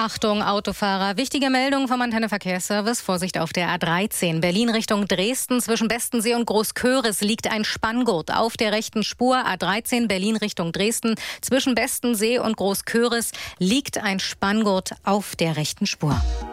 Achtung, Autofahrer. Wichtige Meldung vom Antenne Verkehrsservice. Vorsicht auf der A13. Berlin Richtung Dresden. Zwischen Bestensee und Großköris liegt ein Spanngurt auf der rechten Spur. A13 Berlin Richtung Dresden. Zwischen Bestensee und Großköris liegt ein Spanngurt auf der rechten Spur.